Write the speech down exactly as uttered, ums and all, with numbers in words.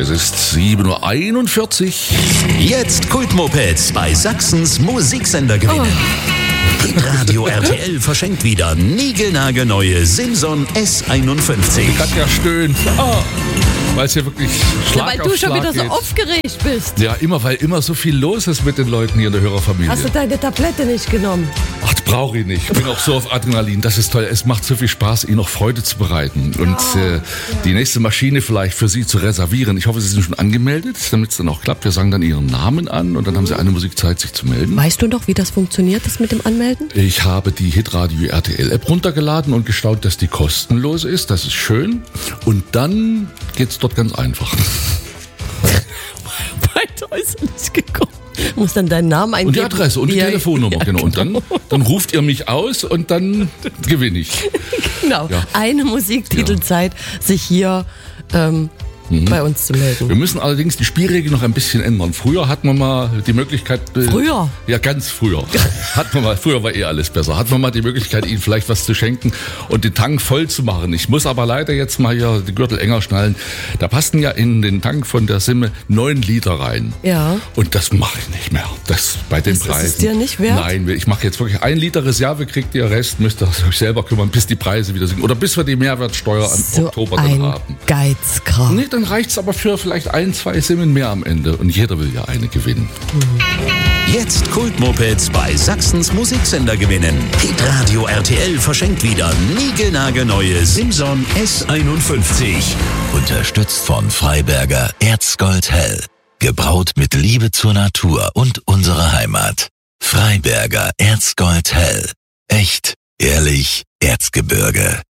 Es ist sieben Uhr einundvierzig. Jetzt Kultmopeds bei Sachsens Musiksender gewinnen. Oh. Hitradio R T L verschenkt wieder niegelnagelneue Simson S einundfünfzig. Ich kann ja stöhnen. Oh. Weil es hier wirklich Schlag ja, weil auf du schon Schlag wieder geht. so aufgeregt bist. Ja, immer, weil immer so viel los ist mit den Leuten hier in der Hörerfamilie. Hast du deine Tablette nicht genommen? Ach, das brauche ich nicht. Ich bin auch so auf Adrenalin. Das ist toll. Es macht so viel Spaß, Ihnen noch Freude zu bereiten. Und ja, äh, ja. die nächste Maschine vielleicht für Sie zu reservieren. Ich hoffe, Sie sind schon angemeldet, damit es dann auch klappt. Wir sagen dann Ihren Namen an und dann haben Sie eine Musikzeit, sich zu melden. Weißt du noch, wie das funktioniert, das mit dem Anmelden? Ich habe die Hitradio R T L App runtergeladen und gestaunt, dass die kostenlos ist. Das ist schön. Und dann geht's dort ganz einfach. Weiter ist er nicht gekommen. Du musst dann deinen Namen eingeben. Und die Adresse und die ja, Telefonnummer, ja, genau. Und dann, dann ruft ihr mich aus und dann gewinne ich. Genau, Ja. eine Musiktitelzeit, sich hier ähm, mhm. bei uns zu melden. Wir müssen allerdings die Spielregeln noch ein bisschen ändern. Früher hatten wir mal die Möglichkeit... Äh, Früher? Ja, ganz früher. Hatten wir mal, früher war eh alles besser. Hatten wir mal die Möglichkeit, Ihnen vielleicht was zu schenken und den Tank voll zu machen. Ich muss aber leider jetzt mal hier die Gürtel enger schnallen. Da passten ja in den Tank von der Simme neun Liter rein. Ja. Und das mache ich nicht mehr. Das bei den Das Preisen. ist es dir nicht wert? Nein, ich mache jetzt wirklich ein Liter Reserve, kriegt ihr Rest, müsst ihr euch selber kümmern, bis die Preise wieder sinken. Oder bis wir die Mehrwertsteuer im So Oktober dann ein haben. Geizkragen. Nee, dann reicht's aber für vielleicht ein, zwei Simmen mehr am Ende. Und jeder will ja eine gewinnen. Jetzt Kultmopeds bei Sachsens Musiksender gewinnen. Hitradio R T L verschenkt wieder niegelnagelneue Simson S einundfünfzig. Unterstützt von Freiberger Erzgold Hell. Gebraut mit Liebe zur Natur und unserer Heimat. Freiberger Erzgold Hell. Echt, ehrlich, Erzgebirge.